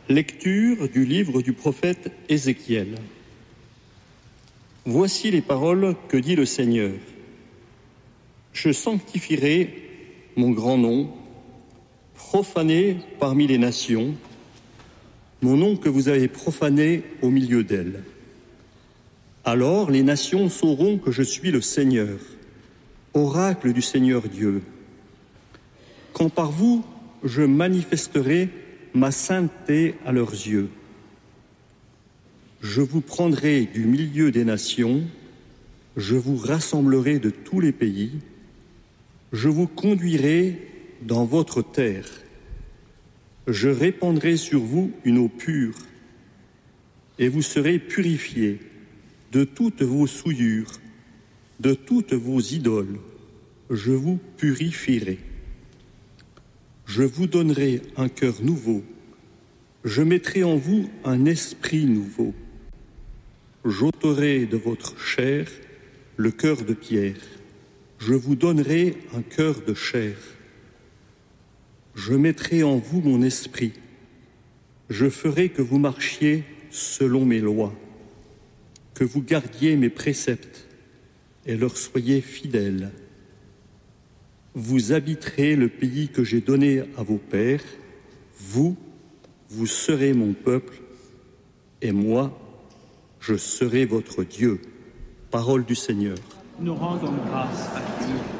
Lecture du livre du prophète Ézéchiel. Voici les paroles que dit le Seigneur. Je sanctifierai mon grand nom, profané parmi les nations, mon nom que vous avez profané au milieu d'elles. Alors les nations sauront que je suis le Seigneur, oracle du Seigneur Dieu. Quand par vous je manifesterai ma sainteté à leurs yeux. Je vous prendrai du milieu des nations, je vous rassemblerai de tous les pays, je vous conduirai dans votre terre. Je répandrai sur vous une eau pure, et vous serez purifiés de toutes vos souillures, de toutes vos idoles. Je vous purifierai. Je vous donnerai un cœur nouveau. Je mettrai en vous un esprit nouveau. J'ôterai de votre chair le cœur de pierre. Je vous donnerai un cœur de chair. Je mettrai en vous mon esprit. Je ferai que vous marchiez selon mes lois, que vous gardiez mes préceptes et leur soyez fidèles. Vous habiterez le pays que j'ai donné à vos pères. Vous serez mon peuple, et moi, je serai votre Dieu. Parole du Seigneur. Nous rendons grâce à Dieu.